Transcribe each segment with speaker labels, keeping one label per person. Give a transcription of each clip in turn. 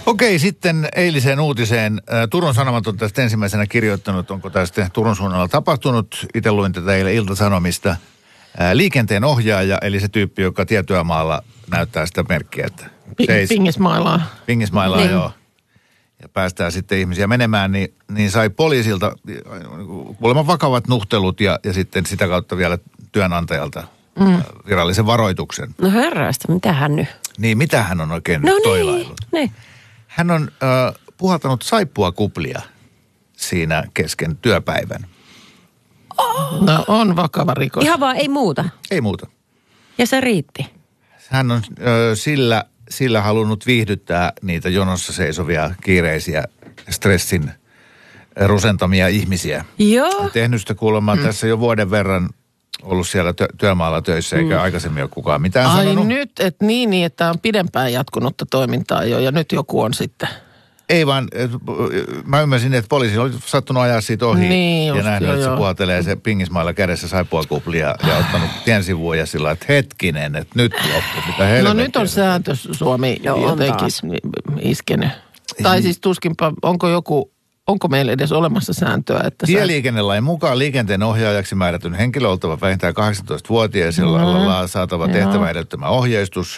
Speaker 1: Okei, sitten eiliseen uutiseen. Turun Sanomat on tästä ensimmäisenä kirjoittanut, onko tästä Turun suunnalla tapahtunut. Itse luin tätä eilen Ilta-Sanomista. Liikenteen ohjaaja, eli se tyyppi, joka tietyömaalla näyttää sitä merkkiä, että
Speaker 2: Pingismailaa.
Speaker 1: Pingismailaa, niin. Joo. Ja päästään sitten ihmisiä menemään, niin sai poliisilta kuulemma vakavat nuhtelut ja sitten sitä kautta vielä työnantajalta virallisen varoituksen.
Speaker 3: No herrasta, mitä hän nyt?
Speaker 1: Niin, mitä hän on oikein toilaillut?
Speaker 3: Niin.
Speaker 1: Hän on puhaltanut saippuakuplia siinä kesken työpäivän.
Speaker 2: No on vakava rikos.
Speaker 3: Ihan vaan, ei muuta.
Speaker 1: Ei muuta.
Speaker 3: Ja se riitti.
Speaker 1: Hän on sillä halunnut viihdyttää niitä jonossa seisovia kiireisiä stressin rusentamia ihmisiä.
Speaker 3: Joo.
Speaker 1: Tehnyt sitä kuulemma tässä jo vuoden verran ollut siellä työmaalla töissä, eikä aikaisemmin ole kukaan mitään sanonut.
Speaker 2: Ai nyt, että niin, että on pidempään jatkunutta toimintaa jo ja nyt joku on sitten.
Speaker 1: Ei vaan, mä ymmärsin, että poliisi oli sattunut ajaa siitä ohi
Speaker 2: niin,
Speaker 1: ja nähnyt, että se puhaltelee se pingismailla kädessä saippuakuplia ja ottanut tien sivuun ja sillä että hetkinen, että nyt loppu, mitä helvettiä.
Speaker 2: No nyt on sääntö Suomi jotenkin iskenyt. Tai siis tuskinpa, onko meillä edes olemassa sääntöä? Että
Speaker 1: Tieliikennelain mukaan liikenteen ohjaajaksi määrätyn henkilö oltava vähintään 18-vuotias, jolla on saatava tehtävä edellyttämä ohjeistus.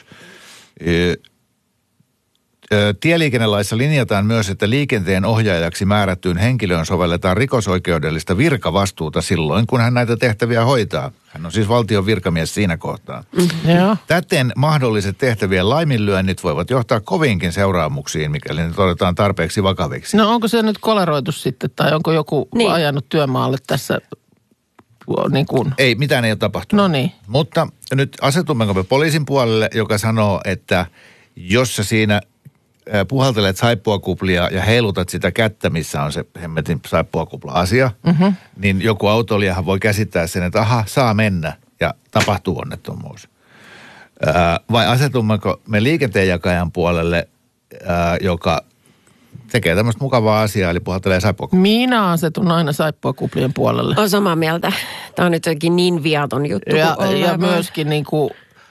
Speaker 1: Tieliikennelaissa linjataan myös, että liikenteen ohjaajaksi määrättyyn henkilöön sovelletaan rikosoikeudellista virkavastuuta silloin, kun hän näitä tehtäviä hoitaa. Hän on siis valtion virkamies siinä kohtaa. Täten mahdolliset tehtävien laiminlyönnit voivat johtaa koviinkin seuraamuksiin, mikäli ne todetaan tarpeeksi vakaviksi.
Speaker 2: No onko se nyt koleroitu sitten, tai onko joku ajanut työmaalle tässä niin kuin?
Speaker 1: Ei, mitään ei ole tapahtunut.
Speaker 2: No niin.
Speaker 1: Mutta nyt asetummeko me poliisin puolelle, joka sanoo, että jos sä siinä puhaltelet saippuakuplia ja heilutat sitä kättä, missä on se hemmetin saippuakupla-asia, niin joku autoilijahan voi käsittää sen, että aha, saa mennä ja tapahtuu onnettomuus. Vai asetummeko me liikenteenjakajan puolelle, joka tekee tämmöistä mukavaa asiaa, eli puhaltelee saippuakuplia?
Speaker 2: Minä asetun aina saippuakuplien puolelle.
Speaker 3: On samaa mieltä. Tämä on nyt jotenkin niin viaton juttu.
Speaker 2: Ja myöskin niin kuin,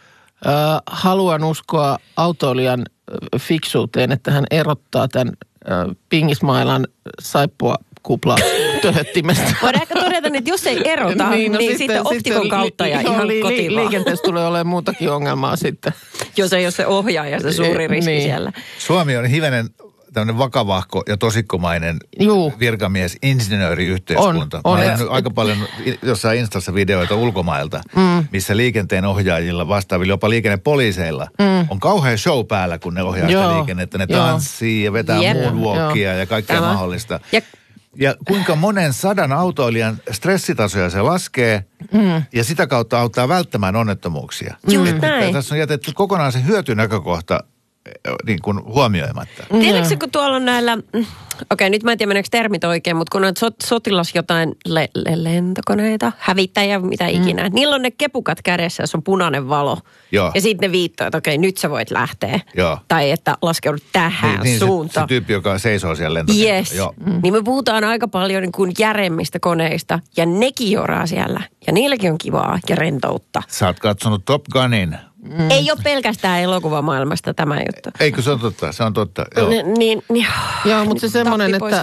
Speaker 2: haluan uskoa autoilijan fiksuuteen, että hän erottaa tämän pingismailan saippuakupla töhöttimestä.
Speaker 3: Voidaanko todeta, että jos ei erota, niin sitten optikon kautta ja ihan kotiin
Speaker 2: liikenteessä tulee olemaan muutakin ongelmaa sitten.
Speaker 3: Jos ei ole se ohjaaja, se suuri riski siellä.
Speaker 1: Suomi on hivenen tämmöinen vakavahko ja tosikkomainen virkamies, insinööriyhteiskunta.
Speaker 2: On.
Speaker 1: Mä olen nähnyt aika paljon jossain Instassa videoita ulkomailta, missä liikenteen ohjaajilla, vastaavilla, jopa liikennepoliiseilla on kauhean show päällä, kun ne ohjaa sitä liikennettä. Ne tanssii ja vetää moonwalkia ja kaikkea mahdollista. Ja kuinka monen 100 autoilijan stressitasoja se laskee ja sitä kautta auttaa välttämään onnettomuuksia. Tässä on jätetty kokonaan se hyötynäkökohta niin kuin huomioimatta.
Speaker 3: Tiedätkö, kun tuolla on näillä, nyt mä en tiedä meneekö termit oikein, mutta kun on sotilas jotain lentokoneita, hävittäjä, mitä ikinä. Niillä on ne kepukat kädessä, jos on punainen valo.
Speaker 1: Joo.
Speaker 3: Ja sitten ne viittoo, että nyt sä voit lähteä.
Speaker 1: Joo.
Speaker 3: Tai että laskeudut tähän suuntaan.
Speaker 1: Se tyyppi, joka seisoo siellä lentokoneella.
Speaker 3: Yes. Niin me puhutaan aika paljon niin kuin järemmistä koneista. Ja nekin joraa siellä. Ja niilläkin on kivaa ja rentoutta.
Speaker 1: Sä oot katsonut Top Gunin.
Speaker 3: Ei ole pelkästään elokuvamaailmasta tämä juttu.
Speaker 1: Eikö se on totta? Se on totta, joo.
Speaker 2: Joo, mutta se semmoinen, että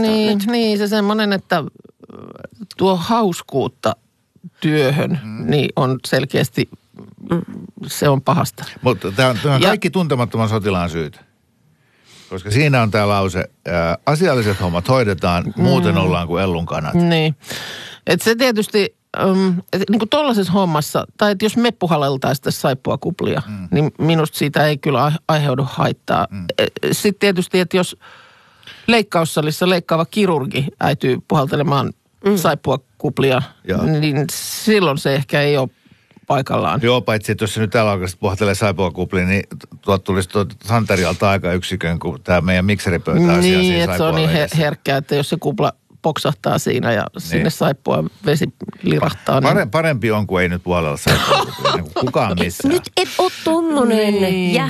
Speaker 2: se semmoinen, että tuo hauskuutta työhön, niin on selkeästi, se on pahasta.
Speaker 1: Mutta tämä on kaikki tuntemattoman sotilaan syytä. Koska siinä on tämä lause, asialliset hommat hoidetaan, muuten ollaan kuin ellun kanat.
Speaker 2: Niin, että se tietysti niin kuin tollaisessa hommassa, tai että jos me puhalleltaisiin tässä saippuakuplia, niin minusta siitä ei kyllä aiheudu haittaa. Sitten tietysti, että jos leikkaussalissa leikkaava kirurgi äityy puhaltelemaan saippuakuplia, niin silloin se ehkä ei ole paikallaan.
Speaker 1: Joo, paitsi että jos se nyt täällä alkaisi puhaltelee saippuakuplia, niin tuolta tulisi Santerialta aikayksikön, kun tämä meidän mikseripöytä-asia
Speaker 2: niin, että se on niin herkkää, että jos se kupla poksahtaa siinä ja sinne saippua vesi lirahtaa.
Speaker 1: Parempi on, kuin ei nyt puolella saippua. Kukaan missään.
Speaker 3: Nyt et ole tommonen